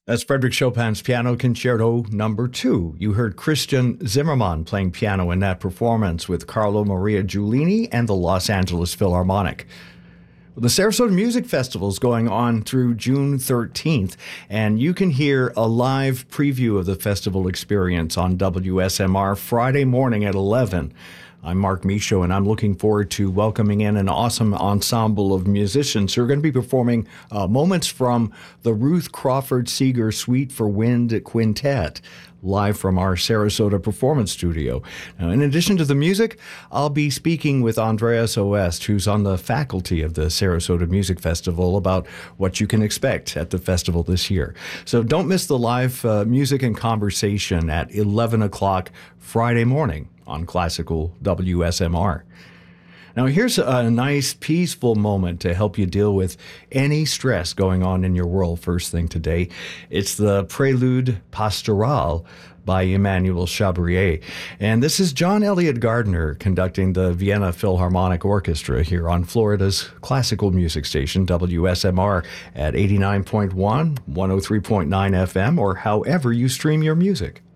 That's Frederick Chopin's Piano Concerto Number 2. You heard Christian Zimmermann playing piano in that performance with Carlo Maria Giulini and the Los Angeles Philharmonic. The Sarasota Music Festival is going on through June 13th, and you can hear a live preview of the festival experience on WSMR Friday morning at 11. I'm Mark Michaud, and I'm looking forward to welcoming in an awesome ensemble of musicians who are going to be performing moments from the Ruth Crawford Seeger Suite for Wind Quintet, live from our Sarasota Performance Studio. Now, in addition to the music, I'll be speaking with Andreas Oest, who's on the faculty of the Sarasota Music Festival, about what you can expect at the festival this year. So don't miss the live music and conversation at 11 o'clock Friday morning on Classical WSMR. Now, here's a nice, peaceful moment to help you deal with any stress going on in your world first thing today. It's the Prelude Pastoral by Emmanuel Chabrier. And this is John Elliott Gardner conducting the Vienna Philharmonic Orchestra here on Florida's classical music station, WSMR, at 89.1, 103.9 FM, or however you stream your music.